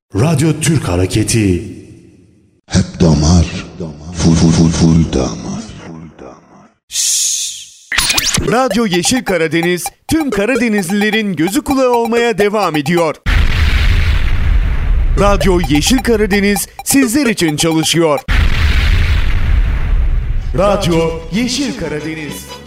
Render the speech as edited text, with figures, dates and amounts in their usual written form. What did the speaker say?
Radyo Türk Hareketi. Hep damar, full damar. Radyo Yeşil Karadeniz, tüm Karadenizlilerin gözü kulağı olmaya devam ediyor. Radyo Yeşil Karadeniz sizler için çalışıyor. Radyo Yeşil Karadeniz.